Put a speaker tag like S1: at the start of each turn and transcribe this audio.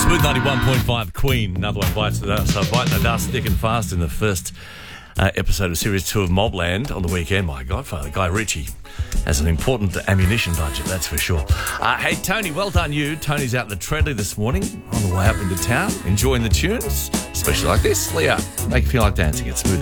S1: Smooth 91.5 Queen, another one bites the dust. So biting the dust thick and fast in the first episode of Series 2 of Mobland on the weekend. My Godfather, Guy Ritchie, has an important ammunition budget, that's for sure. Hey, Tony, well done you. Tony's out in the Treadley this morning on the way up into town, enjoying the tunes, especially like this. Leah, make you feel like dancing. It's Smooth